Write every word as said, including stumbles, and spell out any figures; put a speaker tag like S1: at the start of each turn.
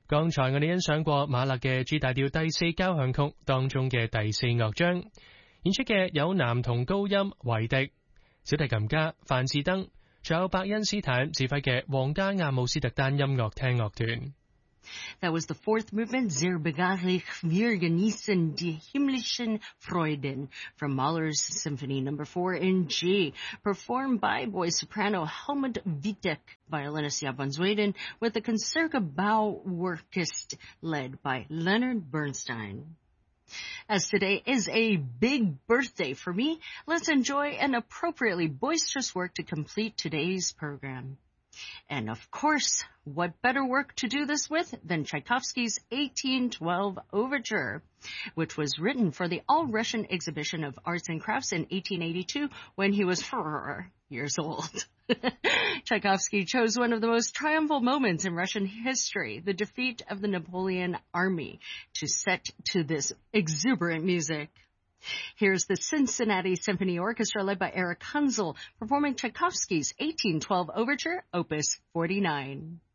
S1: 剛才我哋欣賞過馬勒嘅 G 大調第四交響曲當中嘅第四樂章，演出嘅有男童高音維迪、小提琴家范志登，仲有伯恩斯坦指揮嘅皇家阿姆斯特丹音樂廳樂團。
S2: That was the fourth movement, Sehr begehrlich wir genießen die himmlischen Freuden, from Mahler's Symphony Number four in G, performed by boy soprano Helmut Wittek, violinist Jaap van Zweden, with the Concertgebouworkest led by Leonard Bernstein. As today is a big birthday for me, let's enjoy an appropriately boisterous work to complete today's program. And of course, what better work to do this with than Tchaikovsky's eighteen twelve Overture, which was written for the All-Russian Exhibition of Arts and Crafts in eighteen eighty-two when he was four years old. Tchaikovsky chose one of the most triumphal moments in Russian history, the defeat of the Napoleon army, to set to this exuberant music. Here's the Cincinnati Symphony Orchestra led by Eric Hunzel performing Tchaikovsky's eighteen twelve Overture, Opus forty-nine.